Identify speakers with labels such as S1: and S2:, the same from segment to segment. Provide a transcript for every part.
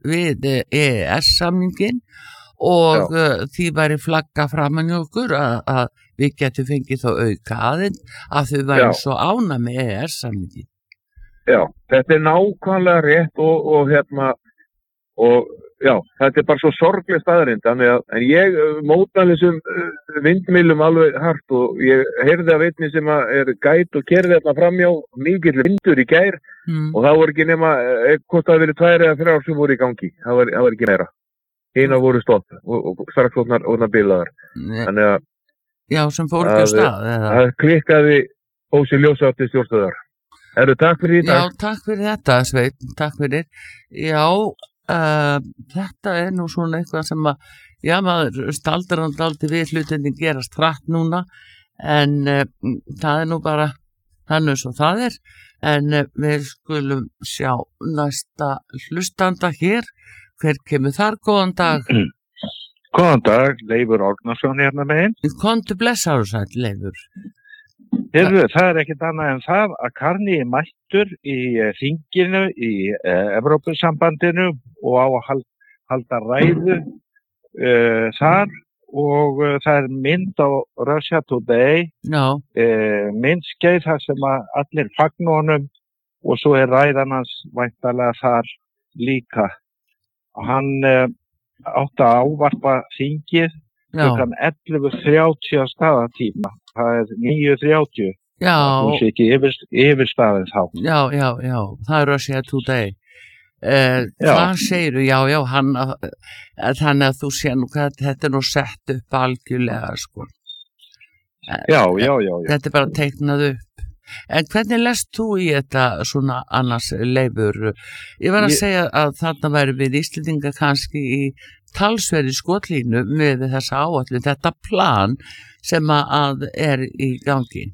S1: við EES-samningin og því væri flagga framan í okkur að við getum fengið þá auka aðeins að þau væri svo ána með EES-samningin.
S2: Já, þetta nákvæmlega rétt og þetta bara svo sorgleg staðarind, en ég móta þessum vindmyllum alveg hart og ég heyrði af einni sem gæt og kerði þarna framjá, mikill vindur í gær og það voru ekki nema, hvort það verið 2 eða 3 ár sem voru í gangi, það var ekki meira. Hina voru stopp og strax orðnar bilaðar. Þannig að
S1: já, sem fór ekki á stað.
S2: Það klikkaði ósi ljósa til stjórnstöðar. Takk fyrir þetta.
S1: Já, takk fyrir þetta, Sveinn, takk fyrir. Já, þetta nú svona eitthvað sem maður staldar við hlutinni gerast hratt núna en það nú bara þannig svo það en við skulum sjá næsta hlustanda hér. Hver kemur þar? Góðan dag.
S3: Góðan dag, Leifur Árnason hérna megin.
S1: Komdu blessaður sæll, Leifur.
S3: Heyrðu, það ekkert annað en það að Carney mættur í þinginu í Evrópusambandinu og á að halda ræðu þar og það mynd á Russia Today myndskeið þar sem að allir fagna honum og svo ræðan hans væntanlega þar líka. Hann átti að ávarpa þingið klukkan 11:30 staðatíma. Það 9:30.
S1: Já.
S3: Þú sé ekki yfirstaðið þá.
S1: Já. Það Russia Today. Hvað segirðu? Já, þannig að þú sé nú hvað þetta nú sett upp algjörlega, sko.
S3: Já.
S1: Þetta bara teiknað upp. En hvernig lest þú í þetta svona annars, Leifur? Ég var að segja að þarna væri við Íslendingar kannski í talsverði skotlínu með þessa áætlun, þetta plan sem að í gangi.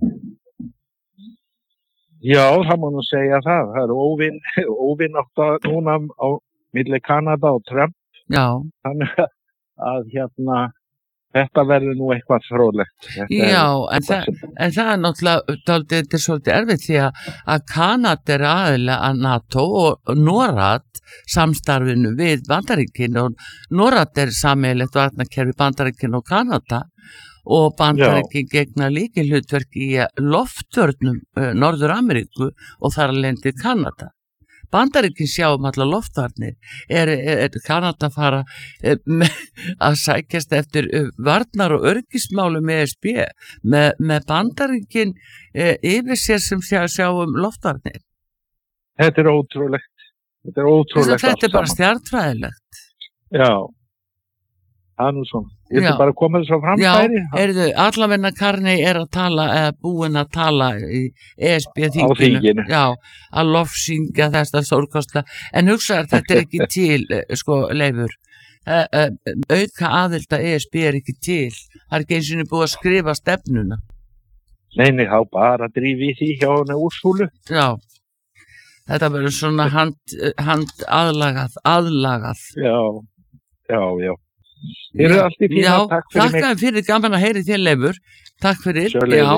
S3: Já, það má nú segja það. Það óvinnátta núna á milli Kanada og Trump.
S1: Já.
S3: Þannig að þetta verður nú eitthvað fróðlegt.
S1: Já, en það náttúrulega þetta svolítið erfitt því að Kanada aðilega að NATO og NORAD samstarfinu við Bandaríkin og NORAD sameiginlegt varnarkerfi Bandaríkin og Kanada og Bandaríkin gegna lykilhlutverk í loftvörnum Norður-Ameríku og þar að lendi Kanada. Bandaríkin sjá allar loftvarnir. Kanada fara að sækjast eftir varnar og öryggismálum með ESB með Bandaríkin yfir sér sem sjá loftvarnir.
S3: Þetta ótrúlegt.
S1: Þetta bara stjarnfræðilegt.
S3: Já. Það nú svona. Ég bara komið svo framfæri.
S1: Já, allavegna Carney að tala, búin að tala í ESB-þinginu.
S3: Á þinginu.
S1: Já, að lofsyngja þetta stórkostlega. En hugsaðu, þetta ekki til, Leifur. Auka aðild að ESB ekki til. Það ekki eins og búið að skrifa stefnuna.
S3: Nei, þá bara drífi því hjá hana Úrsúlu.
S1: Já. Þetta verður svona hand aðlagað.
S3: Já. Þið eru allt í fína, takk fyrir mig.
S1: Takk fyrir, gaman að heyri þér, Leifur. Takk fyrir.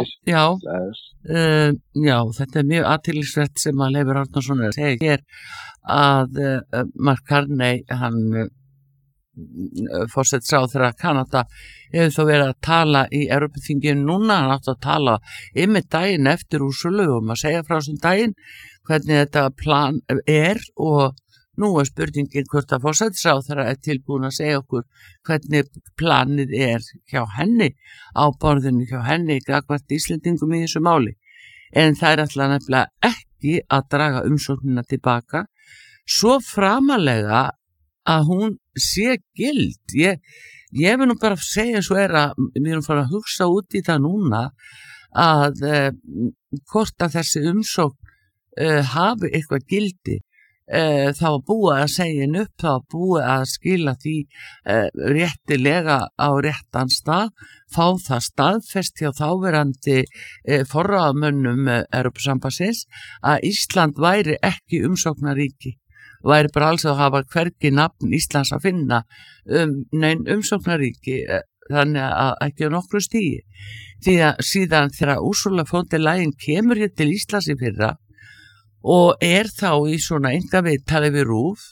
S1: Já, þetta mjög athyglisvert sem að Leifur Árnason að segja hér að Mark Carney, hann forsætisráðherra Kanada, hefur þó verið að tala í Evrópuþinginu núna, hann átti að tala einmitt daginn eftir Úrsúlu og að segja frá þessum daginn hvernig þetta plan og nú spurningin hvort að forsætisráðherra tilbúin að segja okkur hvernig planið hjá henni á borðinu hjá henni gagnvart Íslendingum í þessu máli. En það alltaf nefnilega ekki að draga umsóknina tilbaka svo framalega að hún sé gild. Ég vil nú bara segja svo að við erum farið að hugsa út í það núna að hvort að þessi umsókn hafi eitthvað gildi. Það var búið að segja henni upp, það var búið að skila því réttilega á réttan stað, fá það staðfest hjá þáverandi forráðamönnum Evrópusambandsins að Ísland væri ekki umsóknaríki, væri bara alls að hafa hvergi nafn Íslands að finna umsóknaríki, þannig að ekki á nokkru stigi. Því að síðan þegar Ursula von der Leyen kemur hér til Íslands í fyrra og þá í svona enga viðtali við RÚV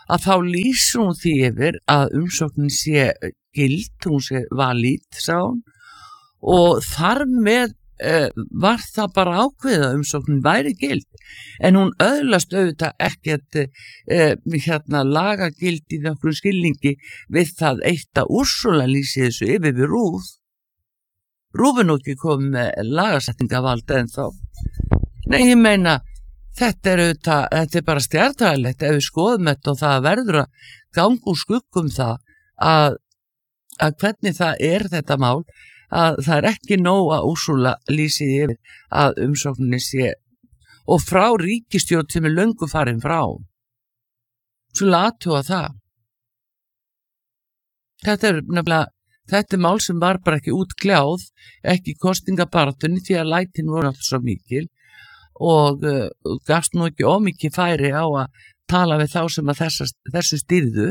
S1: að þá lýsir hún því yfir að umsóknin sé gild, hún sé valid, sá hún, og þar með var það bara ákveðið að umsóknin væri gild, en hún öðlast auðvitað ekkert lagagild í nokkrum skilningi við það eitt að Úrsúla lýsi þessu yfir við RÚV. RÚV er nú ekki komið með lagasetningavald en þá. Nei, ég meina, þetta er bara stjartræðilegt ef við skoðum þetta og það verður að ganga úr skuggum það að hvernig það er þetta mál, að það er ekki nóg að Úrsúla lýsi yfir að umsókninni sé og frá ríkisstjórn sem er löngu farin frá. Svo athugað það. Þetta er nefnilega, þetta er mál sem var bara ekki útkljáð, ekki í kosningabaráttunni því að lætin voru alltaf svo mikil og gafst nú ekki ómikið færi á að tala við þá sem að þessu stýrðu.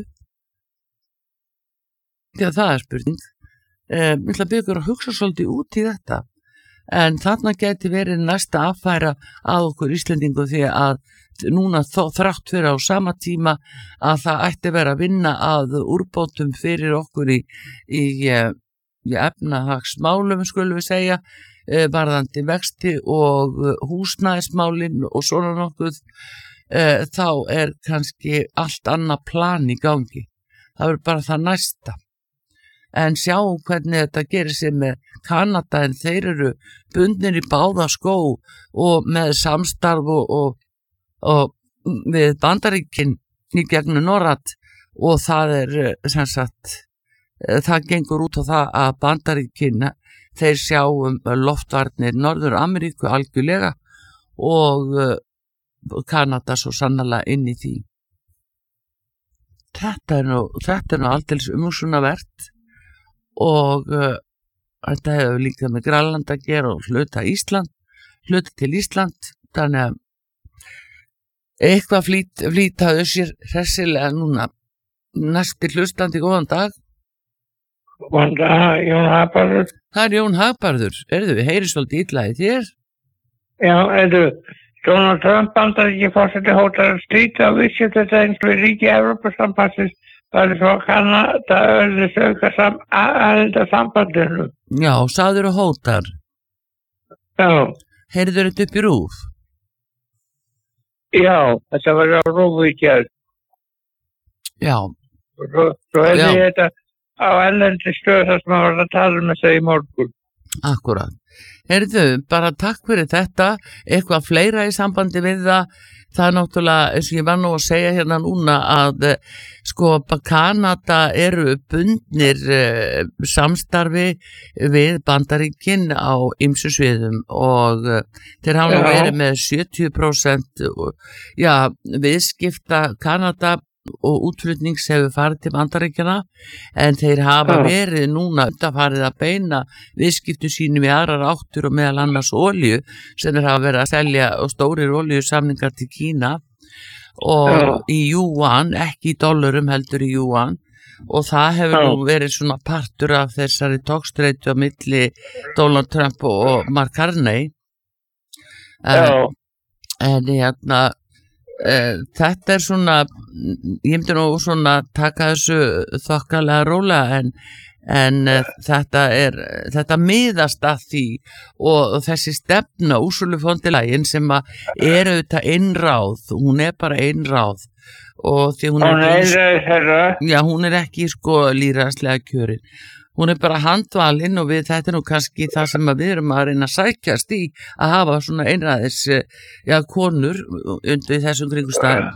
S1: Því að það er spurning. Ég ætla að byrja að hugsa svolítið út í þetta, en þarna geti verið næsta affæra að okkur Íslendingu því að núna þrátt fyrir á sama tíma að það ætti vera að vinna að úrbótum fyrir okkur í efnahagsmálum, skulum við segja, varðandi vexti og húsnæðismálin og svona nokkuð, þá er kannski allt annað plan í gangi. Það verður bara það næsta. En sjáum hvernig þetta gerir sig með Kanada, en þeir eru bundnir í báða skó og með samstarf og við Bandaríkin í gegnum NORAD, og það er sem sagt, það gengur út á það að Bandaríkin þeir sjáum loftvarnir Norður Ameríku algjörlega og Kanada svo sannarlega inn í því. Þetta er nú aldeilis umhugsunarvert. Og þetta hefur líka með Grænland að gera og hluta til Ísland, þannig að eitthvað flýtaðu sér hressilega núna. Næsti hlustandi, góðan dag.
S4: Góðan dag, Jón Hagbarður.
S1: Það er Jón Hagbarður, við heyri svolítið illa í þér.
S4: Já, Donald Trump Bandaríkjaforseti hótar að slíta á viðskiptatengsl við ríki Evrópusambandsins. Það er svo Kanada öðlis auka aðelda sambandinu.
S1: Já, sagður og hótar.
S4: Já.
S1: Heyrður þetta upp í RÚV?
S4: Já, þetta var á RÚV í gær.
S1: Já.
S4: Svo hefði ég þetta á erlendi stöð þar sem var að tala með það í morgun.
S1: Akkúrat. Heyrðu, bara takk fyrir þetta, eitthvað fleira í sambandi við það. Það er náttúrulega, eins og ég var nú að segja hérna núna að Kanada eru bundnir samstarfi við Bandaríkin á ýmsu sviðum og þeir hafa nú verið með 70% viðskipta Kanada og útflutnings hefur farið til Bandaríkjana, en þeir hafa verið núna farið að beina viðskiptum sínum í aðrar áttur og meðal annars olíu sem þeir hafa verið að selja og stórir olíusamningar til Kína og í yuan, ekki í dollarum heldur í yuan, og það hefur nú verið svona partur af þessari togstreitu á milli Donald Trump og Mark Carney. En þetta er svona, ég myndi nú svona taka þessu þokkalega rólega, en þetta miðast að því og þessi stefna Úrsúlu von der Leyen sem er auðvitað einráð, hún er bara einráð og því hún er ekki lýðræðislega kjörin. Hún er bara handvalinn og þetta er nú kannski það sem við erum að reyna að sækjast í, að hafa svona einræðis konur undir þessum kringumstæðum.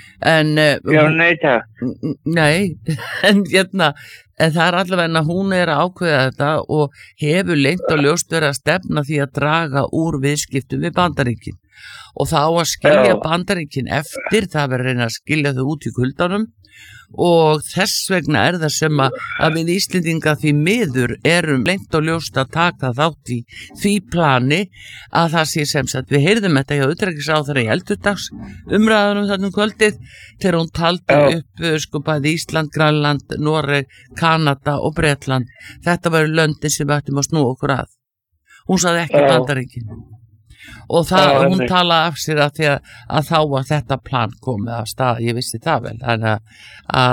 S1: En það er allavega hún er að ákveða þetta og hefur lengt og ljóst verið að stefna því að draga úr viðskiptum við Bandaríkin. Og það á að skilja Bandaríkin eftir, það verður að reyna að skilja þau út í kuldanum, og þess vegna er það sem að við Íslendinga því miður erum lengt og ljóst að taka þátt í því plani að það sé sem sagt, við heyrðum þetta hjá utanríkisráðherra í eldurdags umræðunum þarna kvöldið þegar hún taldi upp bæði Ísland, Grænland, Noreg, Kanada og Bretland. Þetta var löndin sem við ættum að snúa okkur að. Hún sagði ekki Bandaríkin. og það,
S4: Já,
S1: hún
S4: einmitt.
S1: talaði af sér að þá var þetta plan komið af stað, ég vissi það vel, þannig að